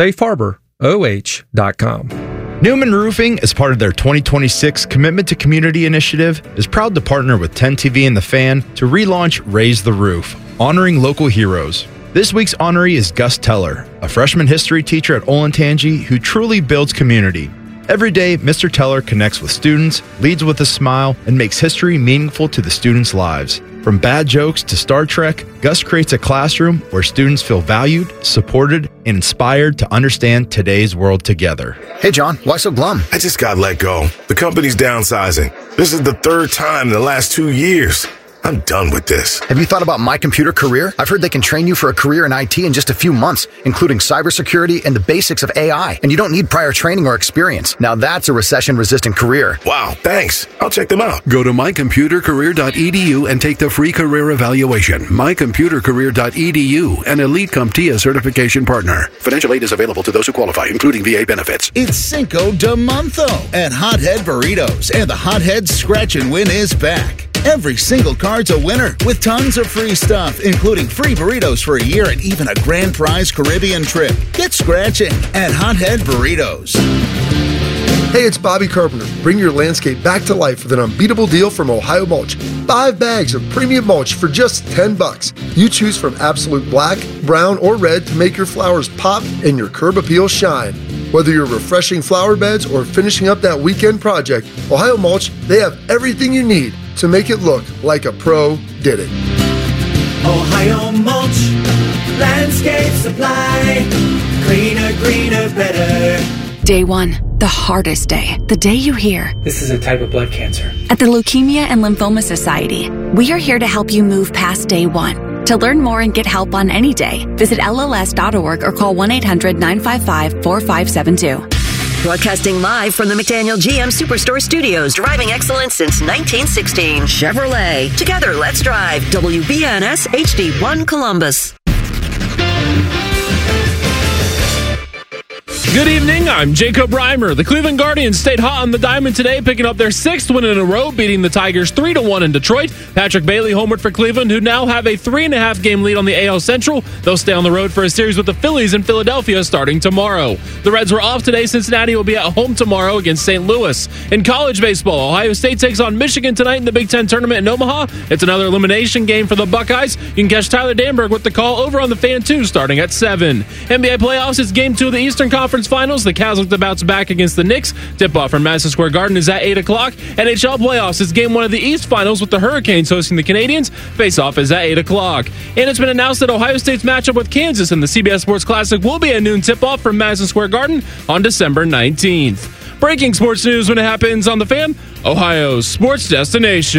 safeharboroh.com. Newman Roofing, as part of their 2026 Commitment to Community initiative, is proud to partner with 10TV and The Fan to relaunch Raise the Roof, honoring local heroes. This week's honoree is Gus Teller, a freshman history teacher at Olentangy who truly builds community. Every day, Mr. Teller connects with students, leads with a smile, and makes history meaningful to the students' lives. From bad jokes to Star Trek, Gus creates a classroom where students feel valued, supported, and inspired to understand today's world together. Hey, John, why so glum? I just got let go. The company's downsizing. This is the third time in the last 2 years. I'm done with this. Have you thought about My Computer Career? I've heard they can train you for a career in IT in just a few months, including cybersecurity and the basics of AI. And you don't need prior training or experience. Now that's a recession-resistant career. Wow, thanks. I'll check them out. Go to mycomputercareer.edu and take the free career evaluation. Mycomputercareer.edu, an Elite CompTIA certification partner. Financial aid is available to those who qualify, including VA benefits. It's Cinco de Monzo at Hothead Burritos, and the Hothead Scratch and Win is back. Every single card's a winner with tons of free stuff, including free burritos for a year and even a grand prize Caribbean trip. Get scratching at Hothead Burritos. Hey, it's Bobby Carpenter. Bring your landscape back to life with an unbeatable deal from Ohio Mulch. 5 bags of premium mulch for just $10. You choose from absolute black, brown, or red to make your flowers pop and your curb appeal shine. Whether you're refreshing flower beds or finishing up that weekend project, Ohio Mulch, they have everything you need to make it look like a pro did it. Ohio Mulch, landscape supply, cleaner, greener, better. Day 1, the hardest day. The day you hear, "This is a type of blood cancer." At the Leukemia and Lymphoma Society, we are here to help you move past day 1. To learn more and get help on any day, visit LLS.org or call 1-800-955-4572. Broadcasting live from the McDaniel GM Superstore Studios, driving excellence since 1916. Chevrolet. Together, let's drive. WBNS HD1 Columbus. Good evening, I'm Jacob Reimer. The Cleveland Guardians stayed hot on the diamond today, picking up their 6th win in a row, beating the Tigers 3-1 in Detroit. Patrick Bailey homered for Cleveland, who now have a 3.5 game lead on the AL Central. They'll stay on the road for a series with the Phillies in Philadelphia starting tomorrow. The Reds were off today. Cincinnati will be at home tomorrow against St. Louis. In college baseball, Ohio State takes on Michigan tonight in the Big Ten tournament in Omaha. It's another elimination game for the Buckeyes. You can catch Tyler Danberg with the call over on the Fan 2 starting at 7. NBA playoffs, it's Game 2 of the Eastern Conference Finals. The Cavs look to bounce back against the Knicks. Tip-off from Madison Square Garden is at 8 o'clock. NHL playoffs, it's Game 1 of the East Finals with the Hurricanes hosting the Canadiens. Face-off is at 8 o'clock. And it's been announced that Ohio State's matchup with Kansas in the CBS Sports Classic will be a noon tip-off from Madison Square Garden on December 19th. Breaking sports news when it happens on The Fan, Ohio's sports destination.